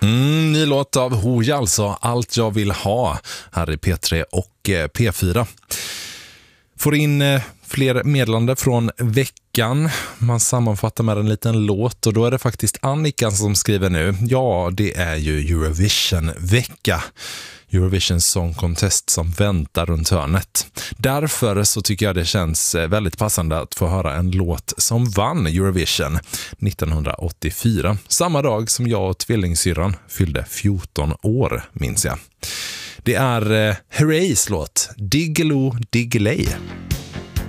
Ny låt av Hooja, alltså Allt jag vill ha, här i P3 och P4. Får in fler meddelande från veckan. Man sammanfattar med en liten låt och då är det faktiskt Annika som skriver nu. Ja, det är ju Eurovision-vecka. Eurovision Song Contest som väntar runt hörnet. Därför så tycker jag det känns väldigt passande att få höra en låt som vann Eurovision 1984. Samma dag som jag och tvillingsyrran fyllde 14 år, minns jag. Det är Herreys låt Diggiloo Diggiley.